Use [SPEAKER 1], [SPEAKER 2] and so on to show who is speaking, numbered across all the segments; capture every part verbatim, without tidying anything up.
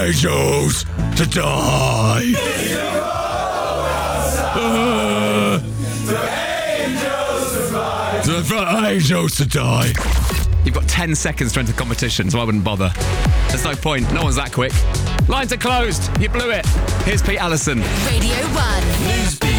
[SPEAKER 1] angels to die. Uh, for angels to die.
[SPEAKER 2] You've got ten seconds to enter the competition, so I wouldn't bother. There's no point. No one's that quick. Lines are closed. You blew it. Here's Pete Allison.
[SPEAKER 3] Radio one.
[SPEAKER 2] Newsbeat.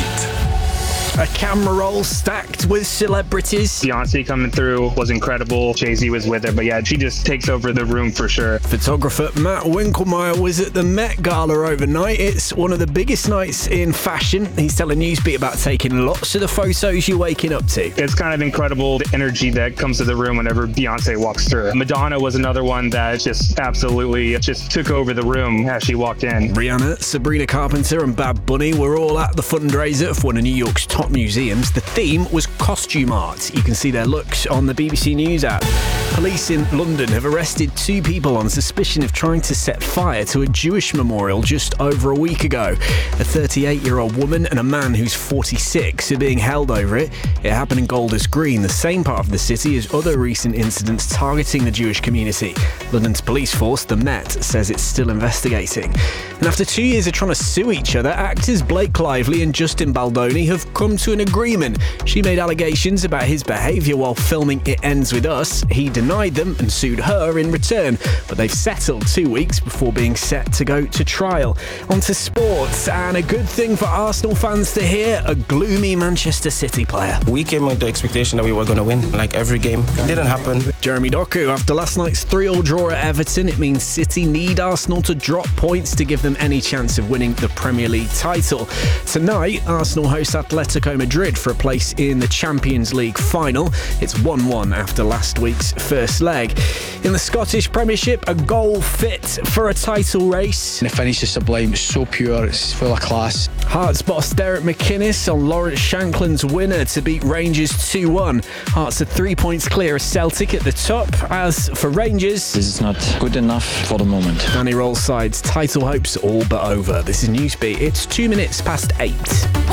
[SPEAKER 4] A camera roll stacked with celebrities.
[SPEAKER 5] Beyonce coming through was incredible. Jay-Z was with her, but yeah, she just takes over the room for sure.
[SPEAKER 4] Photographer Matt Winkelmeyer was at the Met Gala overnight. It's one of the biggest nights in fashion. He's telling Newsbeat about taking lots of the photos you're waking up to.
[SPEAKER 5] It's kind of incredible, the energy that comes to the room whenever Beyonce walks through. Madonna was another one that just absolutely just took over the room as she walked in.
[SPEAKER 4] Rihanna, Sabrina Carpenter and Bad Bunny were all at the fundraiser for one of New York's top museums. The theme was costume art. You can see their looks on the B B C News app. Police in London have arrested two people on suspicion of trying to set fire to a Jewish memorial just over a week ago. A thirty-eight-year-old woman and a man who's forty-six are being held over it. It happened in Golders Green, the same part of the city as other recent incidents targeting the Jewish community. London's police force, the Met, says it's still investigating. And after two years of trying to sue each other, actors Blake Lively and Justin Baldoni have come to an agreement. She made allegations about his behaviour while filming It Ends With Us. He denied them and sued her in return, but they've settled two weeks before being set to go to trial. On to sports, and a good thing for Arsenal fans to hear, a gloomy Manchester City player.
[SPEAKER 6] We came with the expectation that we were going to win, like every game. It didn't happen.
[SPEAKER 4] Jeremy Doku, after last night's three-all draw at Everton, it means City need Arsenal to drop points to give them any chance of winning the Premier League title. Tonight, Arsenal host Atletico Madrid for a place in the Champions League final. It's one one after last week's first leg. In the Scottish Premiership, a goal fit for a title race.
[SPEAKER 7] The finish is sublime, it's so pure, it's full of class.
[SPEAKER 4] Hearts boss Derek McInnes on Lawrence Shankland's winner to beat Rangers two one. Hearts are three points clear of Celtic at the top. As for Rangers,
[SPEAKER 8] this is not good enough for the moment.
[SPEAKER 4] Danny Rollside's title hopes all but over. This is Newsbeat. It's two minutes past eight.